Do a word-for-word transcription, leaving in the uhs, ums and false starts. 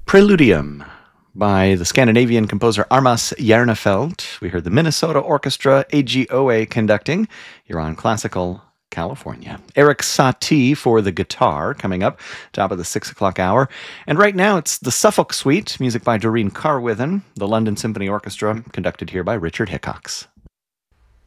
Preludium by the Scandinavian composer Armas Järnefelt. We heard the Minnesota Orchestra, A G O A, conducting here on Classical California. Erik Satie for the guitar coming up, top of the six o'clock hour. And right now it's the Suffolk Suite, music by Doreen Carwithen, the London Symphony Orchestra, conducted here by Richard Hickox.